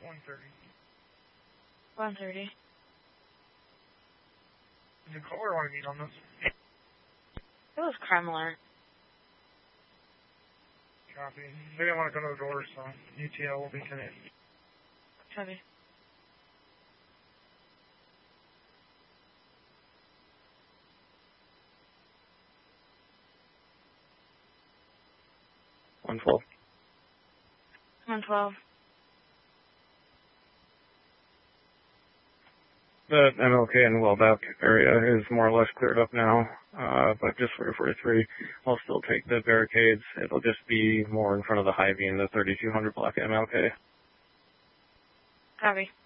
130. 130. Did you call or want to meet on this? It was Kremler. Copy. They didn't want to go to the door, so UTL will be connected. Copy. $112. 112. The MLK and Wellback area is more or less cleared up now, but just for 43, I'll still take the barricades. It'll just be more in front of the Hy-Vee and the 3200 block MLK. Copy.